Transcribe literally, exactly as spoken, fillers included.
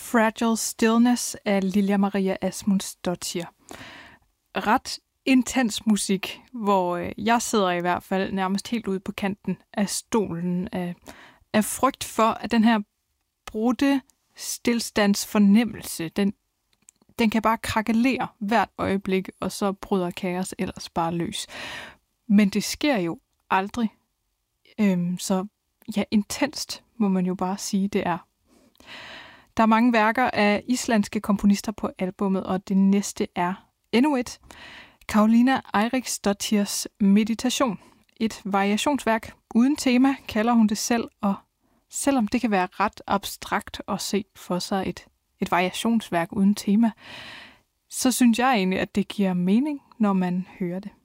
Fragile Stillness af Lilja Maria Asmundsdóttir. Ret intens musik, hvor øh, jeg sidder i hvert fald nærmest helt ude på kanten af stolen af, af frygt for, at den her brudte stillstandsfornemmelse, den, den kan bare krakelere hvert øjeblik, og så bryder kaos ellers bare løs. Men det sker jo aldrig. Øhm, så ja, intenst må man jo bare sige, det er. Der er mange værker af islandske komponister på albummet, og det næste er endnu et. Karolina Eiríksdóttirs Meditation. Et variationsværk uden tema, kalder hun det selv, og selvom det kan være ret abstrakt at se for sig et, et variationsværk uden tema, så synes jeg egentlig, at det giver mening, når man hører det.